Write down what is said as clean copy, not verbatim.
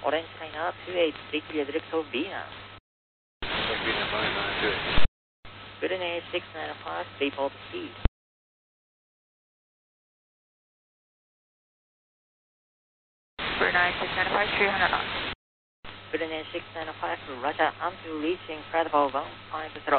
Orange line up, 28, clear direct to Venus. Venus, 928. Brunei 695, default speed. Brunei 695, 300 knots. Brunei 695, Roger, I'm to reach incredible 150.